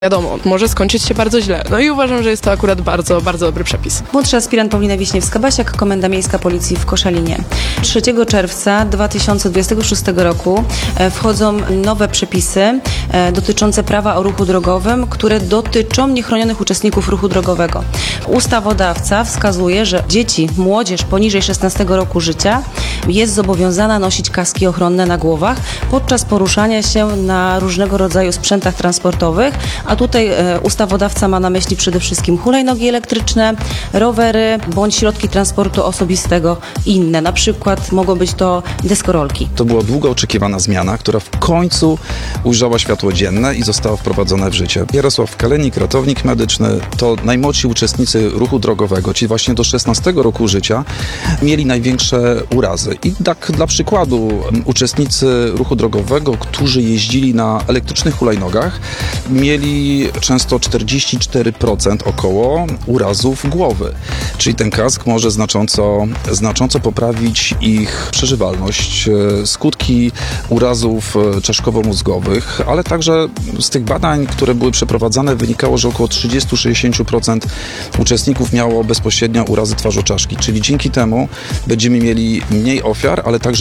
Wiadomo, może skończyć się bardzo źle. No i uważam, że jest to akurat bardzo, bardzo dobry przepis. Młodsza aspirant Paulina Wiśniewska-Basiak, Komenda Miejska Policji w Koszalinie. 3 czerwca 2026 roku wchodzą nowe przepisy dotyczące prawa o ruchu drogowym, które dotyczą niechronionych uczestników ruchu drogowego. Ustawodawca wskazuje, że dzieci, młodzież poniżej 16 roku życia jest zobowiązana nosić kaski ochronne na głowach podczas poruszania się na różnego rodzaju sprzętach transportowych, a tutaj ustawodawca ma na myśli przede wszystkim hulajnogi elektryczne, rowery bądź środki transportu osobistego i inne. Na przykład mogą być to deskorolki. To była długo oczekiwana zmiana, która w końcu ujrzała światło dzienne i została wprowadzona w życie. Jarosław Kalenik, ratownik medyczny, to najmłodsi uczestnicy ruchu drogowego, ci właśnie do 16 roku życia, mieli największe urazy. I tak dla przykładu, uczestnicy ruchu drogowego, którzy jeździli na elektrycznych hulajnogach, mieli często 44% około urazów głowy. Czyli ten kask może znacząco poprawić ich przeżywalność, skutki urazów czaszkowo-mózgowych, ale także z tych badań, które były przeprowadzane, wynikało, że około 30-60% uczestników miało bezpośrednio urazy twarzoczaszki. Czyli dzięki temu będziemy mieli mniej ofiar, ale także